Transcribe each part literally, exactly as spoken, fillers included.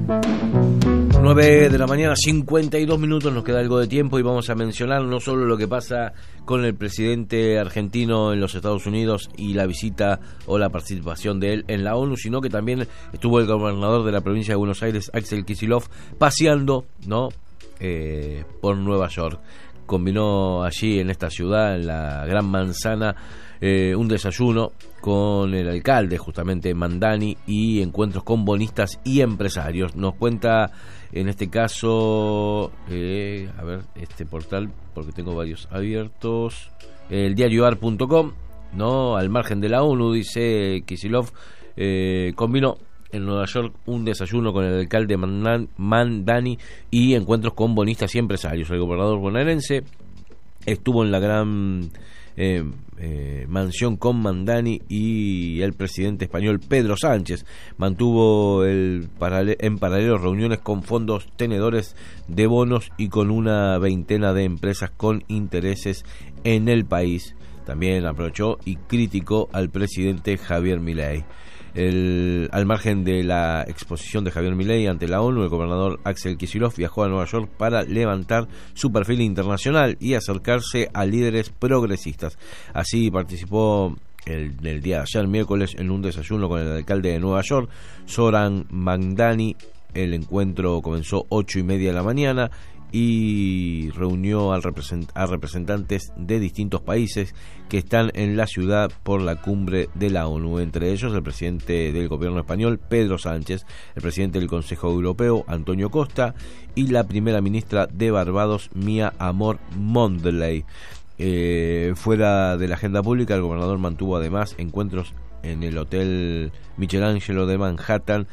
nueve de la mañana, cincuenta y dos minutos, nos queda algo de tiempo y vamos a mencionar no solo lo que pasa con el presidente argentino en los Estados Unidos y la visita o la participación de él en la ONU, sino que también estuvo el gobernador de la provincia de Buenos Aires, Axel Kicillof, paseando, ¿no? Eh, por Nueva York. Combinó allí en esta ciudad, en la Gran Manzana, eh, un desayuno con el alcalde, justamente Mandani, y encuentros con bonistas y empresarios. Nos cuenta en este caso, eh, a ver, este portal, porque tengo varios abiertos, el diario ar punto com, ¿no? Al margen de la ONU, dice Kicillof, eh, combinó en Nueva York un desayuno con el alcalde Mandani y encuentros con bonistas y empresarios. El gobernador bonaerense estuvo en la gran eh, eh, mansión con Mandani y el presidente español Pedro Sánchez. Mantuvo el paralel, en paralelo reuniones con fondos tenedores de bonos y con una veintena de empresas con intereses en el país. También aprovechó y criticó al presidente Javier Milei. El, al margen de la exposición de Javier Milei ante la ONU, el gobernador Axel Kicillof viajó a Nueva York para levantar su perfil internacional y acercarse a líderes progresistas. Así participó el, el día de ayer, miércoles, en un desayuno con el alcalde de Nueva York, Zoran Mandani. El encuentro comenzó ocho y media de la mañana y reunió al represent- a representantes de distintos países que están en la ciudad por la cumbre de la ONU, entre ellos el presidente del gobierno español, Pedro Sánchez, el presidente del Consejo Europeo, Antonio Costa, y la primera ministra de Barbados, Mia Amor Mondlane. Eh, fuera de la agenda pública, el gobernador mantuvo además encuentros en el Hotel Michelangelo de Manhattan.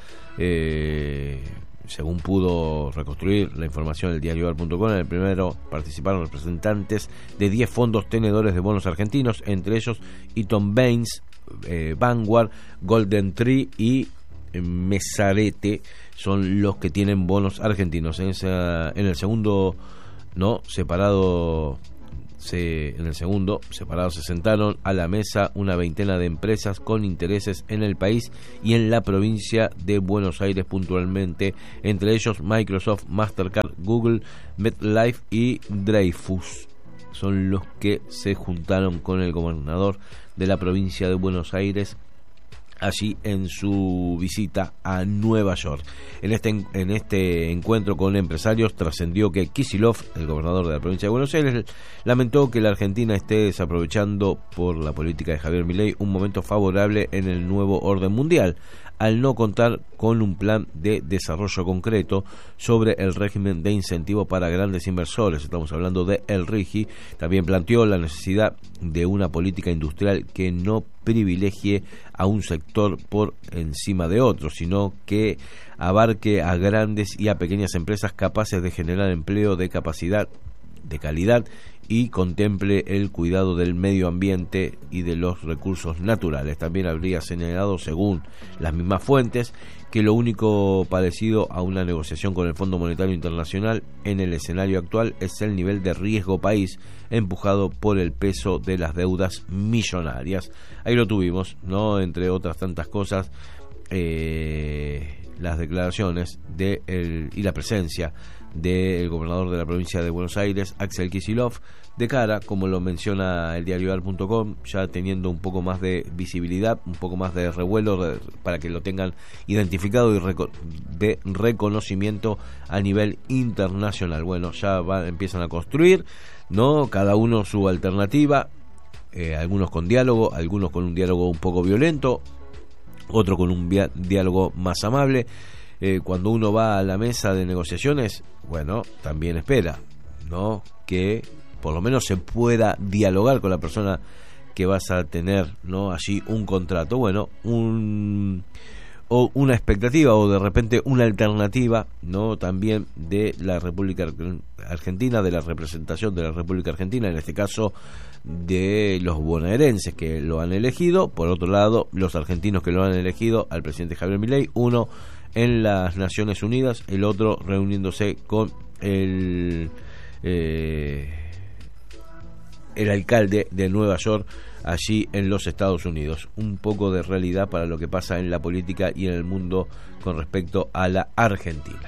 eh, Según pudo reconstruir la información del diario ar punto com, en el primero participaron representantes de diez fondos tenedores de bonos argentinos, entre ellos Eaton Baines, eh, Vanguard, Golden Tree y eh, Mesarete, son los que tienen bonos argentinos. En, esa, en el segundo, no, separado... Se, en el segundo, separados, se sentaron a la mesa una veintena de empresas con intereses en el país y en la provincia de Buenos Aires puntualmente, entre ellos Microsoft, Mastercard, Google, MetLife y Dreyfus. Son los que se juntaron con el gobernador de la provincia de Buenos Aires allí en su visita a Nueva York. En este, en este encuentro con empresarios trascendió que Kicillof, el gobernador de la provincia de Buenos Aires, lamentó que la Argentina esté desaprovechando por la política de Javier Milei un momento favorable en el nuevo orden mundial, al no contar con un plan de desarrollo concreto sobre el régimen de incentivo para grandes inversores. Estamos hablando de el RIGI. También planteó la necesidad de una política industrial que no privilegie a un sector por encima de otro, sino que abarque a grandes y a pequeñas empresas capaces de generar empleo de capacidad, de calidad, y contemple el cuidado del medio ambiente y de los recursos naturales. También habría señalado, según las mismas fuentes, que lo único parecido a una negociación con el Fondo Monetario Internacional en el escenario actual es el nivel de riesgo país empujado por el peso de las deudas millonarias. Ahí lo tuvimos, ¿no? Entre otras tantas cosas, eh, las declaraciones de el, y la presencia del gobernador de la provincia de Buenos Aires, Axel Kicillof, de cara, como lo menciona el diario ar punto com, ya teniendo un poco más de visibilidad, un poco más de revuelo de, para que lo tengan identificado y reco- de reconocimiento a nivel internacional. Bueno, ya va, empiezan a construir, ¿no? Cada uno su alternativa, eh, algunos con diálogo, algunos con un diálogo un poco violento, otro con un via- diálogo más amable. Eh, cuando uno va a la mesa de negociaciones, bueno, también espera, ¿no?, que por lo menos se pueda dialogar con la persona que vas a tener, ¿no?, allí un contrato, bueno, un o una expectativa o de repente una alternativa, ¿no?, también de la República Argentina, de la representación de la República Argentina, en este caso de los bonaerenses que lo han elegido, por otro lado los argentinos que lo han elegido al presidente Javier Milei, uno en las Naciones Unidas, el otro reuniéndose con el eh, el alcalde de Nueva York allí en los Estados Unidos. Un poco de realidad para lo que pasa en la política y en el mundo con respecto a la Argentina.